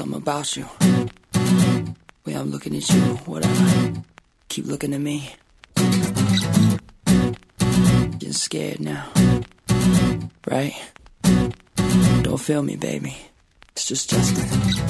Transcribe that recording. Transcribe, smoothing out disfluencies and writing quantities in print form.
something about you. Way I'm looking at you, whatever. Keep looking at me. Getting scared now. Right? Don't feel me, baby. It's just Justin.